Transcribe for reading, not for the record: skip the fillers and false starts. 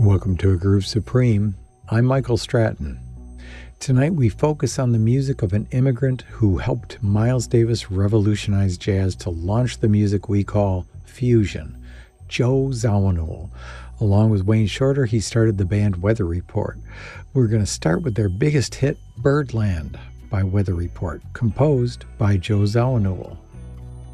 Welcome to A Groove Supreme. I'm Michael Stratton. Tonight we focus on the music of an immigrant who helped Miles Davis revolutionize jazz to launch the music we call fusion, Joe Zawinul. Along with Wayne Shorter, he started the band Weather Report. We're going to start with their biggest hit, Birdland, by Weather Report, composed by Joe Zawinul.